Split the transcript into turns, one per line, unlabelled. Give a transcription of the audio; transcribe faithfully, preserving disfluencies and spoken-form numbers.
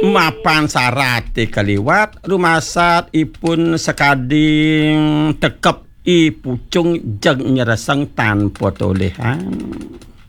mapan sarate kaliwat rumasat ipun sekading tekep i pucung jeng nyereseng tanpa tolehan.